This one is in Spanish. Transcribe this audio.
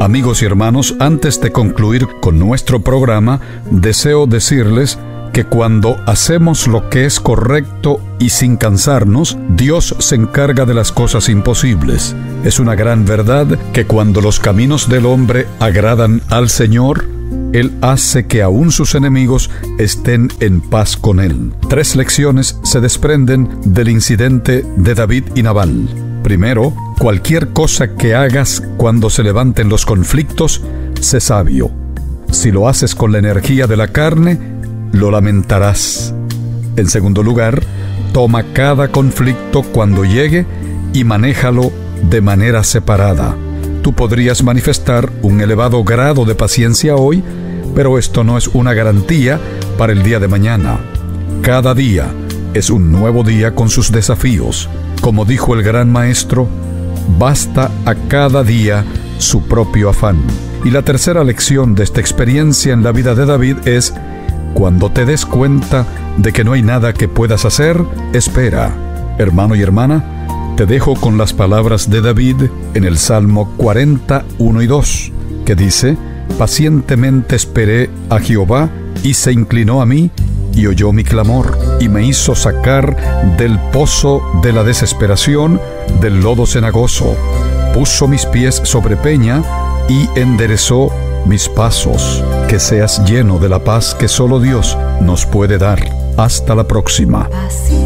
Amigos y hermanos, antes de concluir con nuestro programa, deseo decirles que cuando hacemos lo que es correcto y sin cansarnos, Dios se encarga de las cosas imposibles. Es una gran verdad que cuando los caminos del hombre agradan al Señor, Él hace que aún sus enemigos estén en paz con Él. 3 lecciones se desprenden del incidente de David y Nabal. Primero, cualquier cosa que hagas cuando se levanten los conflictos, sé sabio. Si lo haces con la energía de la carne, lo lamentarás. En segundo lugar, toma cada conflicto cuando llegue y manéjalo de manera separada. Tú podrías manifestar un elevado grado de paciencia hoy, pero esto no es una garantía para el día de mañana. Cada día es un nuevo día con sus desafíos. Como dijo el gran maestro, basta a cada día su propio afán. Y la tercera lección de esta experiencia en la vida de David es: cuando te des cuenta de que no hay nada que puedas hacer, espera. Hermano y hermana, te dejo con las palabras de David en el Salmo 41 y 2, que dice: pacientemente esperé a Jehová, y se inclinó a mí, y oyó mi clamor, y me hizo sacar del pozo de la desesperación, del lodo cenagoso. Puso mis pies sobre peña, y enderezó mis pasos. Que seas lleno de la paz que solo Dios nos puede dar. Hasta la próxima.